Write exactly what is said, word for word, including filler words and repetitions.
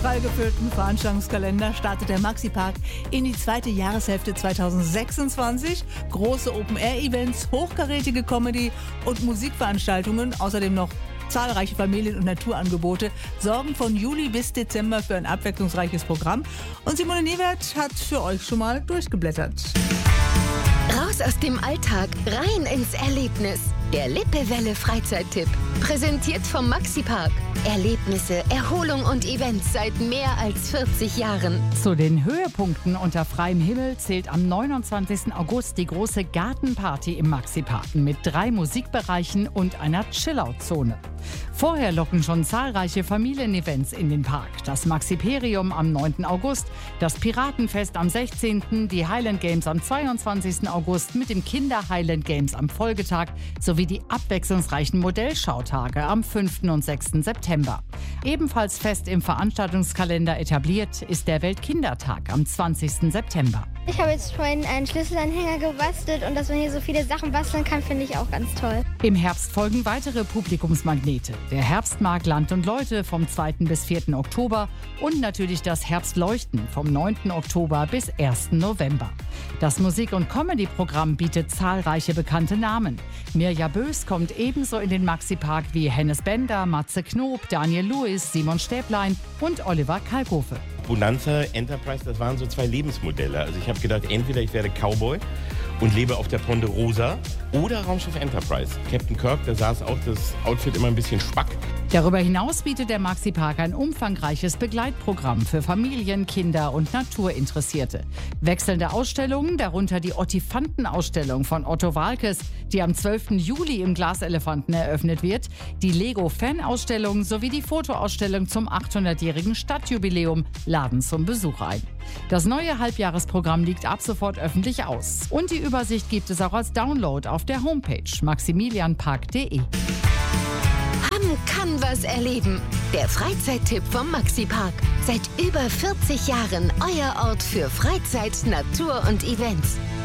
prall gefüllten Veranstaltungskalender startet der Maxi-Park in die zweite Jahreshälfte zweitausendsechsundzwanzig. Große Open-Air-Events, hochkarätige Comedy- und Musikveranstaltungen, außerdem noch zahlreiche Familien- und Naturangebote sorgen von Juli bis Dezember für ein abwechslungsreiches Programm. Und Simone Niewert hat für euch schon mal durchgeblättert. Raus aus dem Alltag, rein ins Erlebnis. Der Lippewelle Freizeittipp. Präsentiert vom Maxi-Park. Erlebnisse, Erholung und Events seit mehr als vierzig Jahren. Zu den Höhepunkten unter freiem Himmel zählt am neunundzwanzigsten August die große Gartenparty im Maxi-Park mit drei Musikbereichen und einer Chillout-Zone. Vorher locken schon zahlreiche Familienevents in den Park. Das Maxiperium am neunten August, das Piratenfest am sechzehnten, die Highland Games am zweiundzwanzigsten August mit dem Kinder-Highland Games am Folgetag sowie die abwechslungsreichen Modellschautage am fünften und sechsten September. Ebenfalls fest im Veranstaltungskalender etabliert ist der Weltkindertag am zwanzigsten September. Ich habe jetzt vorhin einen Schlüsselanhänger gebastelt und dass man hier so viele Sachen basteln kann, finde ich auch ganz toll. Im Herbst folgen weitere Publikumsmagnete. Der Herbstmarkt Land und Leute vom zweiten bis vierten Oktober und natürlich das Herbstleuchten vom neunten Oktober bis ersten November. Das Musik- und Comedy-Programm bietet zahlreiche bekannte Namen. Mirja Bös kommt ebenso in den Maxi-Park wie Hennes Bender, Matze Knob, Daniel Lewis, Simon Stäblein und Oliver Kalkofe. Bonanza, Enterprise, das waren so zwei Lebensmodelle. Also ich habe gedacht, entweder ich werde Cowboy und lebe auf der Ponderosa oder Raumschiff Enterprise. Captain Kirk, da saß auch das Outfit immer ein bisschen spack. Darüber hinaus bietet der Maxi-Park ein umfangreiches Begleitprogramm für Familien, Kinder und Naturinteressierte. Wechselnde Ausstellungen, darunter die Ottifanten-Ausstellung von Otto Waalkes, die am zwölften Juli im Glaselefanten eröffnet wird, die Lego-Fan-Ausstellung sowie die Fotoausstellung zum achthundertjährigen Stadtjubiläum laden zum Besuch ein. Das neue Halbjahresprogramm liegt ab sofort öffentlich aus. Und die Übersicht gibt es auch als Download auf der Homepage maximilianpark punkt de. Hamm kann was erleben. Der Freizeittipp vom Maxi-Park. Seit über vierzig Jahren euer Ort für Freizeit, Natur und Events.